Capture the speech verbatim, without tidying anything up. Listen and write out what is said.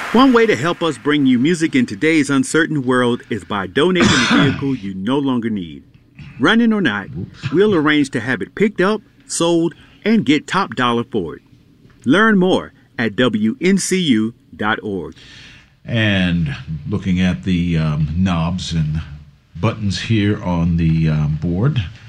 One way to help us bring you music in today's uncertain world is by donating a vehicle you no longer need. Running or not, we'll arrange to have it picked up, sold, and get top dollar for it. Learn more at W N C U dot org. And looking at the um, knobs and buttons here on the um, board,